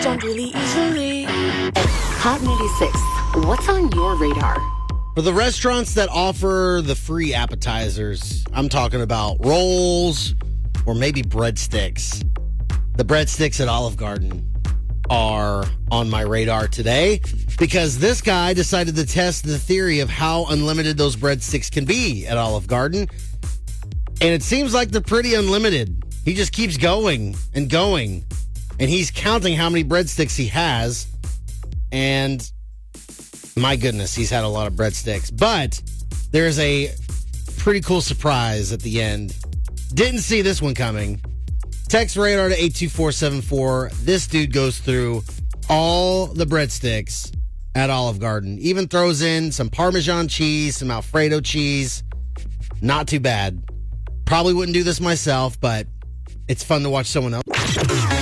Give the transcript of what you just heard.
Don't really easily. Hot 96. What's on your radar? For the restaurants that offer the free appetizers, I'm talking about rolls or maybe breadsticks. The breadsticks at Olive Garden are on my radar today because this guy decided to test the theory of how unlimited those breadsticks can be at Olive Garden. And it seems like they're pretty unlimited. He just keeps going and going. And he's counting how many breadsticks he has. And my goodness, he's had a lot of breadsticks. But there's a pretty cool surprise at the end. Didn't see this one coming. Text radar to 82474. This dude goes through all the breadsticks at Olive Garden. Even throws in some Parmesan cheese, some Alfredo cheese. Not too bad. Probably wouldn't do this myself, but it's fun to watch someone else.